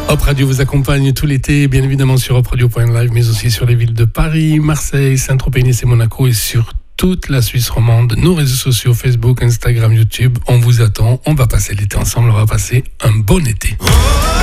Hop Radio vous accompagne tout l'été, bien évidemment sur hopradio.live, mais aussi sur les villes de Paris, Marseille, Saint-Tropez, Nice et Monaco, et sur toute la Suisse romande, nos réseaux sociaux, Facebook, Instagram, YouTube. On vous attend, on va passer l'été ensemble, on va passer un bon été.